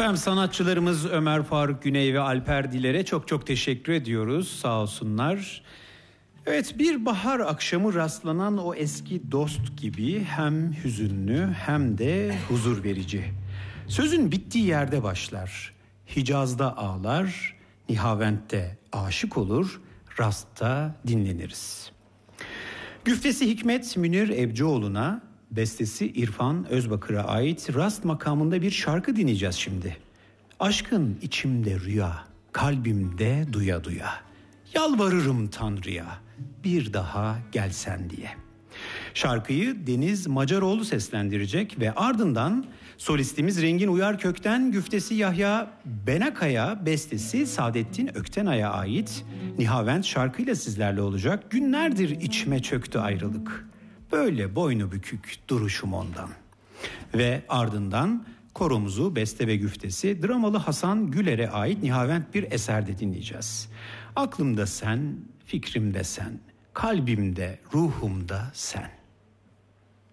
Efendim sanatçılarımız Ömer Faruk Güney ve Alper Diler'e çok teşekkür ediyoruz, sağ olsunlar. Evet, bir bahar akşamı rastlanan o eski dost gibi hem hüzünlü hem de huzur verici. Sözün bittiği yerde başlar. Hicaz'da ağlar, Nihavent'te aşık olur, Rast'ta dinleniriz. Güftesi Hikmet Münir Ebcioğlu'na, bestesi İrfan Özbakır'a ait Rast makamında bir şarkı dinleyeceğiz şimdi. Aşkın içimde rüya, kalbimde duya duya. Yalvarırım Tanrı'ya, bir daha gelsen diye. Şarkıyı Deniz Macaroğlu seslendirecek ve ardından solistimiz Rengin Uyarkök'ten güftesi Yahya Benakaya, bestesi Saadettin Öktenay'a ait Nihavent şarkıyla sizlerle olacak. Günlerdir içime çöktü ayrılık, böyle boynu bükük duruşum ondan. Ve ardından koromuzu, beste ve güftesi dramalı Hasan Güler'e ait Nihavent bir eserde dinleyeceğiz. Aklımda sen, fikrimde sen, kalbimde, ruhumda sen.